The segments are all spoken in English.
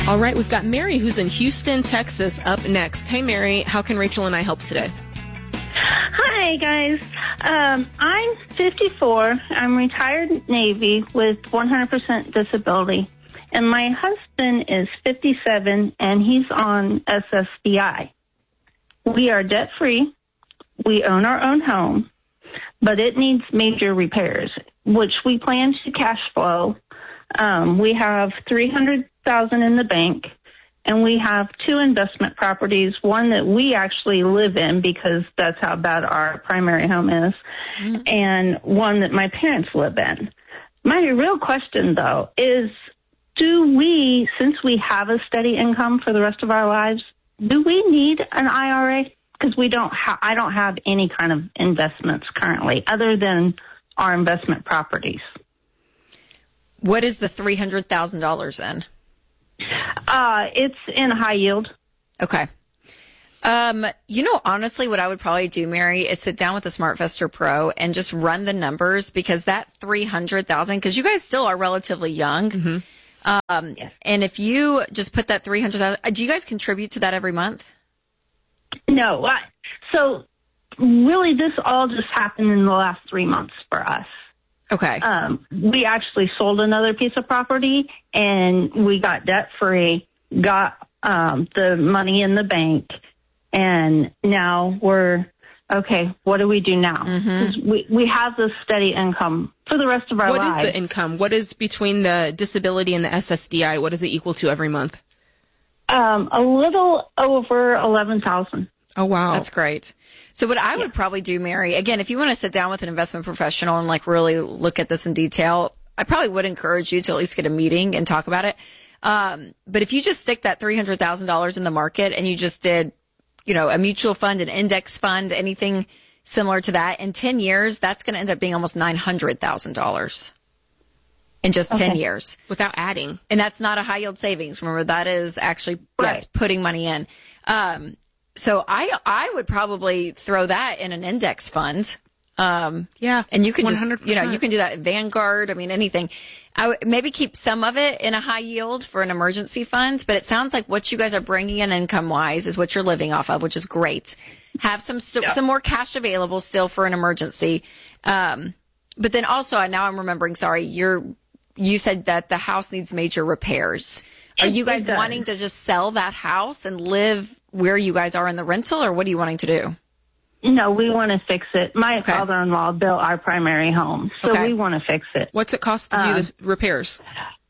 All right, we've got Mary, who's in Houston, Texas, up next. Hey, Mary, how can Rachel and I help today? Hi, guys. I'm 54. I'm retired Navy with 100% disability. And my husband is 57, and he's on SSDI. We are debt-free. We own our own home, but it needs major repairs, which we plan to cash flow. We have $300,000 in the bank, and we have 2 investment properties, one that we actually live in because that's how bad our primary home is, and one that my parents live in. My real question, though, is do we, since we have a steady income for the rest of our lives, do we need an IRA? Because I don't have any kind of investments currently other than our investment properties. What is the $300,000 in? It's in high yield. Okay. Honestly, what I would probably do, Mary, is sit down with a SmartVestor Pro and just run the numbers, because that $300,000, because you guys still are relatively young. Mm-hmm. Yes. And if you just put that $300,000, do you guys contribute to that every month? No. So really, this all just happened in the last 3 months for us. Okay. We actually sold another piece of property, and we got debt-free, got the money in the bank, and now we're, okay, what do we do now? Mm-hmm. We have this steady income for the rest of our lives. What is the income? What is between the disability and the SSDI? What is it equal to every month? A little over $11,000. Oh, wow. That's great. So what I would probably do, Mary, again, if you want to sit down with an investment professional and really look at this in detail, I probably would encourage you to at least get a meeting and talk about it. But if you just stick that $300,000 in the market and you just did, a mutual fund, an index fund, anything similar to that, in 10 years, that's going to end up being almost $900,000 in just 10 years. Without adding. And that's not a high yield savings. Remember, that is actually putting money in. So I would probably throw that in an index fund. And you can 100%. You can do that at Vanguard. I mean, anything. I would maybe keep some of it in a high yield for an emergency fund, but it sounds like what you guys are bringing in income wise is what you're living off of, which is great. Have some more cash available still for an emergency. But then also, now I'm remembering, sorry, you said that the house needs major repairs. Are you guys wanting to just sell that house and live where you guys are in the rental, or what are you wanting to do? No, we want to fix it. My father-in-law built our primary home, so we want to fix it. What's it cost to do the repairs?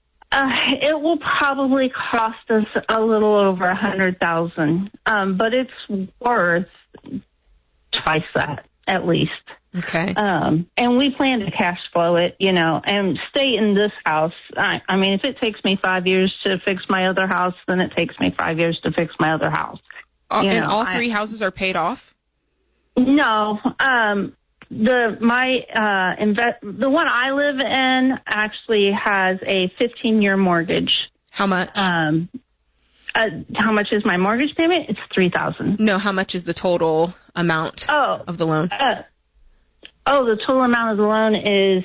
It will probably cost us a little over $100,000, but it's worth twice that at least. Okay. And we plan to cash flow it, and stay in this house. I mean, if it takes me 5 years to fix my other house, then it takes me 5 years to fix my other house. And all 3 houses are paid off? No. The one I live in actually has a 15-year mortgage. How much? How much is my mortgage payment? It's $3,000. No, how much is the total amount of the loan? The total amount of the loan is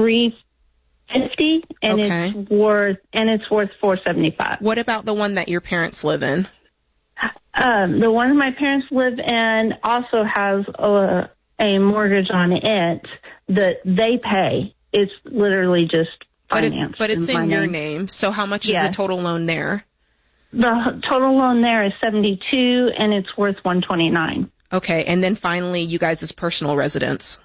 $350, and it's worth $475. What about the one that your parents live in? The one my parents live in also has a mortgage on it that they pay. It's literally just financed. But it's in your name. So how much is the total loan there? The total loan there is $72, and it's worth $129. Okay, and then finally, you guys' personal residence.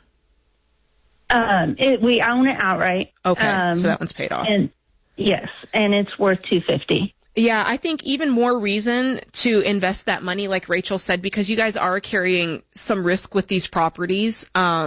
We own it outright. Okay, so that one's paid off. Yes, and it's worth $250. Yeah, I think even more reason to invest that money, like Rachel said, because you guys are carrying some risk with these properties.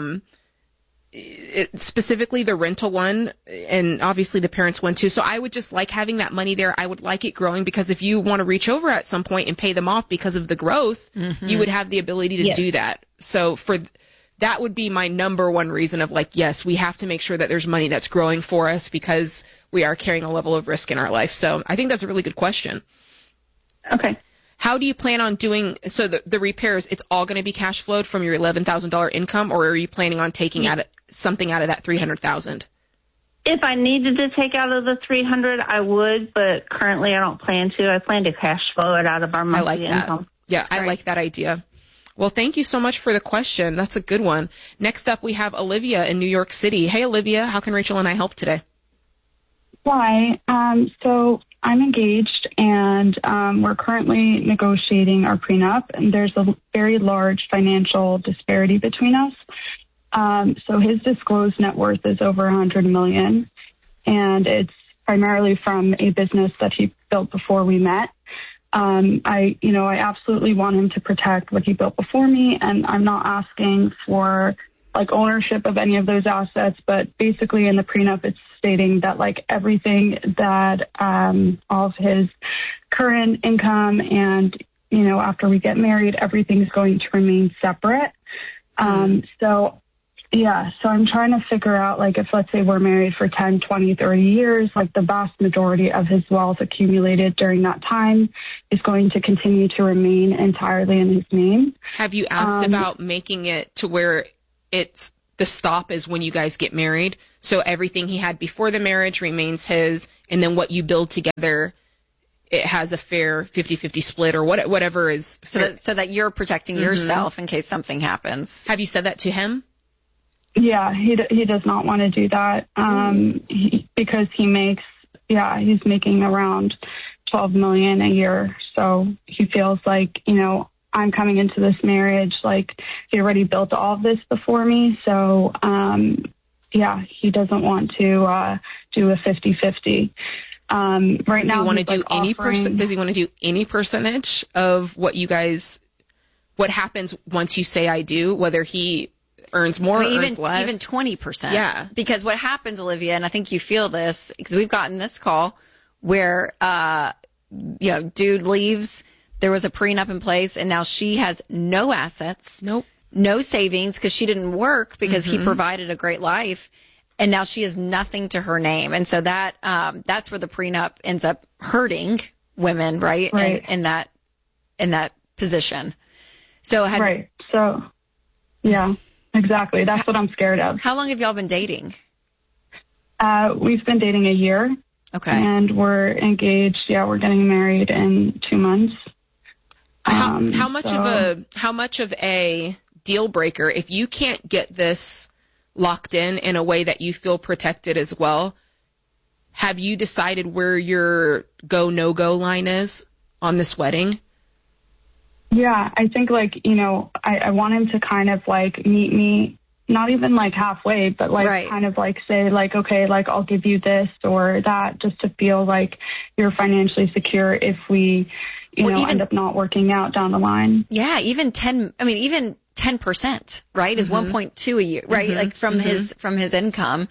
Specifically the rental one, and obviously the parents one too. So I would just like having that money there. I would like it growing, because if you want to reach over at some point and pay them off because of the growth, you would have the ability to do that. So that would be my number one reason of yes, we have to make sure that there's money that's growing for us, because we are carrying a level of risk in our life. So I think that's a really good question. Okay. How do you plan on doing, so the repairs, it's all going to be cash flowed from your $11,000 income, or are you planning on taking something out of that $300,000? If I needed to take out of the 300, I would, but currently I don't plan to. I plan to cash flow it out of our monthly income. Yeah, I like that idea. Well, thank you so much for the question. That's a good one. Next up, we have Olivia in New York City. Hey, Olivia, how can Rachel and I help today? Hi. So I'm engaged, and we're currently negotiating our prenup, and there's a very large financial disparity between us. So his disclosed net worth is over $100 million, and it's primarily from a business that he built before we met. I absolutely want him to protect what he built before me, and I'm not asking for like ownership of any of those assets, but basically in the prenup it's stating that like everything that all of his current income and after we get married, everything's going to remain separate. So I'm trying to figure out, like, if, let's say, we're married for 10, 20, 30 years, like, the vast majority of his wealth accumulated during that time is going to continue to remain entirely in his name. Have you asked about making it to where it's the stop is when you guys get married? So everything he had before the marriage remains his, and then what you build together, it has a fair 50-50 split or whatever is. So that you're protecting yourself in case something happens. Have you said that to him? Yeah, he does not want to do that because he's making around $12 million a year. So he feels like, I'm coming into this marriage, like he already built all of this before me. So, he doesn't want to do a 50-50. Right now, does he want to do any percentage of what happens once you say I do, whether he earns more or earns less? Even 20%. Yeah. Because what happens, Olivia, and I think you feel this, because we've gotten this call where, dude leaves, there was a prenup in place, and now she has no assets. Nope. No savings because she didn't work because he provided a great life, and now she has nothing to her name. And so that's where the prenup ends up hurting women, right? Right. In that position. So yeah. Exactly. That's what I'm scared of. How long have y'all been dating? We've been dating a year. Okay. And we're engaged. Yeah, we're getting married in 2 months. How much of a deal breaker, if you can't get this locked in a way that you feel protected as well, have you decided where your go, no-go line is on this wedding? Yeah, I think, I want him to kind of, meet me, not even, halfway, but, kind of, say, okay, I'll give you this or that, just to feel like you're financially secure if we, end up not working out down the line. Yeah, even 10%, right, is 1.2 a year, right, from his income.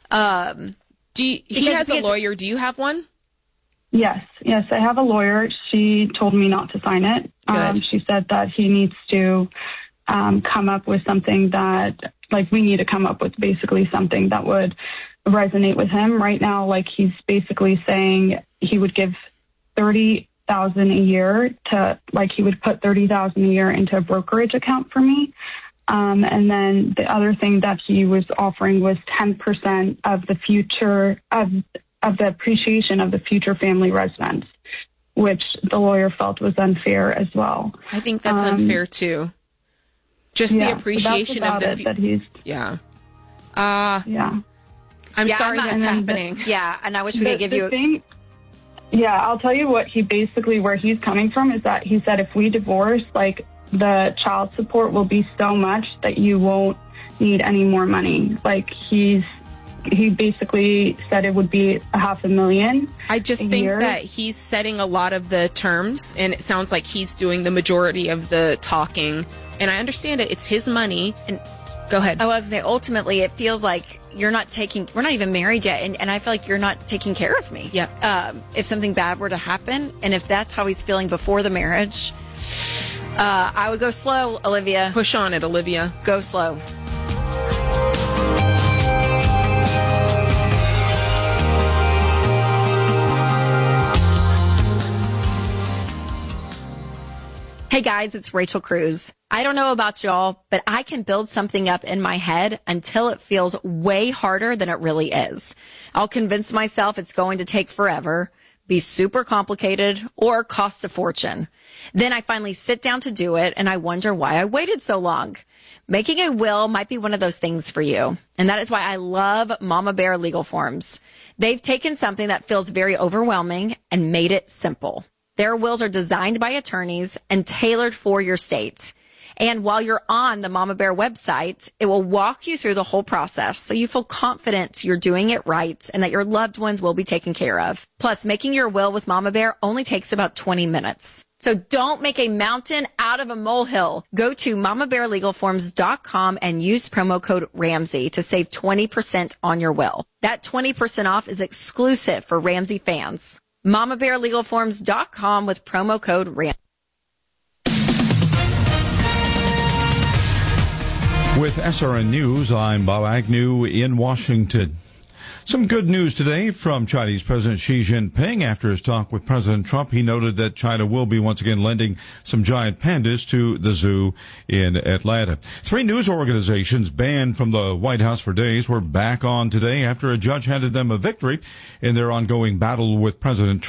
He has a lawyer. Do you have one? Yes, I have a lawyer. She told me not to sign it. She said that he needs to come up with something that, we need to come up with basically something that would resonate with him. Right now, he's basically saying he would give $30,000 a year to, he would put $30,000 a year into a brokerage account for me. And then the other thing that he was offering was 10% of the future of the appreciation of the future family residence, which the lawyer felt was unfair as well. I think that's unfair too. Just the appreciation of the Yeah. I'm sorry that's happening. And I wish we could give you I'll tell you what where he's coming from is that he said if we divorce, the child support will be so much that you won't need any more money. He basically said it would be $500,000. I just think that he's setting a lot of the terms, and it sounds like he's doing the majority of the talking. And I understand it; it's his money. And go ahead. I was going to say, ultimately, it feels like we're not even married yet, and I feel like you're not taking care of me. Yeah. If something bad were to happen, and if that's how he's feeling before the marriage, I would go slow, Olivia. Push on it, Olivia. Go slow. Hey, Hey guys, it's Rachel Cruz. I don't know about y'all, but I can build something up in my head until it feels way harder than it really is. I'll convince myself it's going to take forever, be super complicated, or cost a fortune. Then I finally sit down to do it, and I wonder why I waited so long. Making a will might be one of those things for you, and that is why I love Mama Bear Legal Forms. They've taken something that feels very overwhelming and made it simple. Their wills are designed by attorneys and tailored for your state. And while you're on the Mama Bear website, it will walk you through the whole process so you feel confident you're doing it right and that your loved ones will be taken care of. Plus, making your will with Mama Bear only takes about 20 minutes. So don't make a mountain out of a molehill. Go to mamabearlegalforms.com and use promo code Ramsey to save 20% on your will. That 20% off is exclusive for Ramsey fans. mamabearlegalforms.com with promo code Ramsey. With SRN News, I'm Bob Agnew in Washington. Some good news today from Chinese President Xi Jinping. After his talk with President Trump, he noted that China will be once again lending some giant pandas to the zoo in Atlanta. 3 news organizations banned from the White House for days were back on today after a judge handed them a victory in their ongoing battle with President Trump.